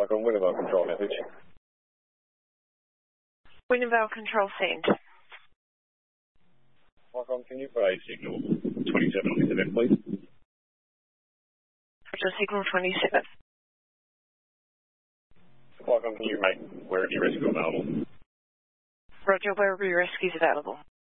Qualcomm, Wintervale control message. Wintervale control sent. Qualcomm, can you put a signal 27 on this event, please? Roger, signal 27. Qualcomm, can you make wherever your rescue available? Roger, wherever your rescue is available.